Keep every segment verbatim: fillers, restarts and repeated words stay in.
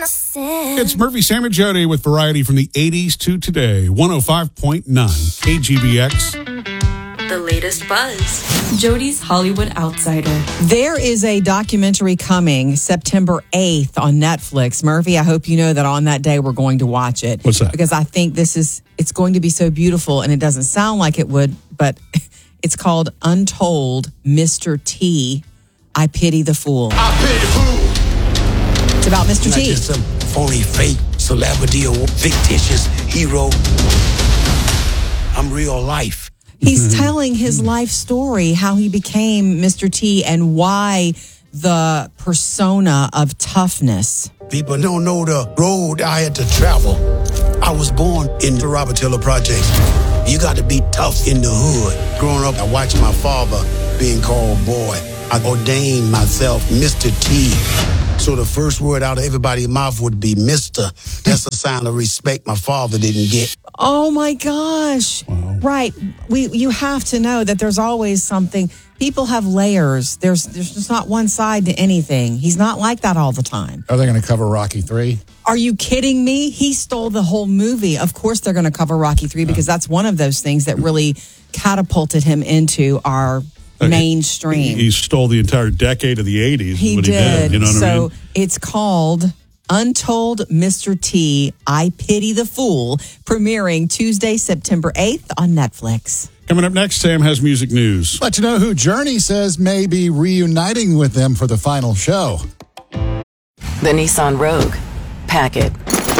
It's Murphy, Sam, and Jody with variety from the eighties to today. one oh five point nine K G B X. The latest buzz. Jody's Hollywood Outsider. There is a documentary coming September eighth on Netflix. Murphy, I hope you know that on that day we're going to watch it. What's that? Because I think this is, it's going to be so beautiful, and it doesn't sound like it would, but it's called Untold Mister T. I Pity the Fool. I pity the fool. It's about Mister Not T. just some phony fake celebrity or fictitious hero. I'm real life. He's telling his life story, how he became Mister T and why the persona of toughness. People don't know the road I had to travel. I was born in the Robert Taylor Projects. You got to be tough in the hood. Growing up, I watched my father being called boy. I ordained myself Mister T. So the first word out of everybody's mouth would be Mister That's a sign of respect my father didn't get. Oh my gosh. Wow. Right. We you have to know that there's always something. People have layers. There's there's just not one side to anything. He's not like that all the time. Are they going to cover Rocky three? Are you kidding me? He stole the whole movie. Of course they're going to cover Rocky three because that's one of those things that really catapulted him into our mainstream. He, he stole the entire decade of the eighties. He what did. He did. You know what so I mean? It's called Untold Mister T. I Pity the Fool, premiering Tuesday, September eighth on Netflix. Coming up next, Sam has music news. Let you know who Journey says may be reuniting with them for the final show. The Nissan Rogue. Pack it.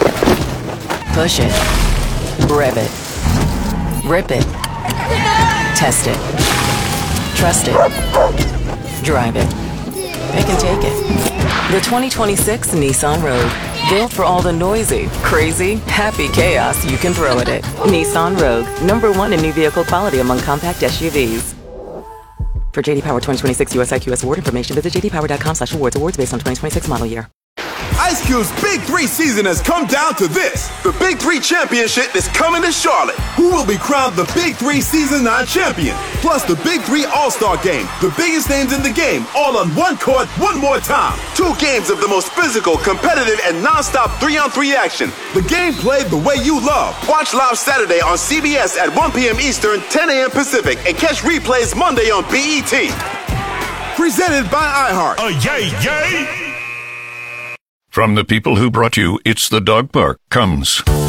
Push it. Rev it. Rip it. Test it. Trust it. Drive it. Pick and take it. The twenty twenty-six Nissan Rogue. Built for all the noisy, crazy, happy chaos you can throw at it. Nissan Rogue. Number one in new vehicle quality among compact S U Vs. For J D Power twenty twenty-six U S I Q S award information, visit j d power dot com slash awards. Awards based on twenty twenty-six model year. Ice Cube's Big Three season has come down to this. The Big Three Championship is coming to Charlotte. Who will be crowned the Big Three Season nine champion? Plus the Big Three All-Star Game. The biggest names in the game, all on one court, one more time. Two games of the most physical, competitive, and non-stop three-on-three action. The game played the way you love. Watch live Saturday on C B S at one p.m. Eastern, ten a.m. Pacific, and catch replays Monday on B E T. Presented by iHeart. Oh, yay, yay! From the people who brought you It's the Dog Park comes